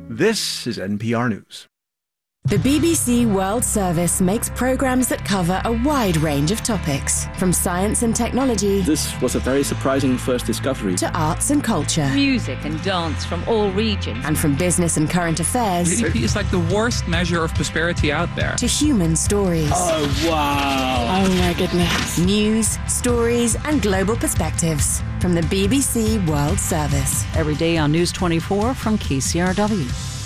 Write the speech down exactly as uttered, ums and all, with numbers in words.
This is N P R News. The B B C World Service makes programmes that cover a wide range of topics, from science and technology. This was a very surprising first discovery. To arts and culture. Music and dance from all regions. And from business and current affairs. G D P is like the worst measure of prosperity out there. To human stories. Oh, wow. Oh, my goodness. News, stories and global perspectives from the B B C World Service. Every day on News twenty-four from K C R W.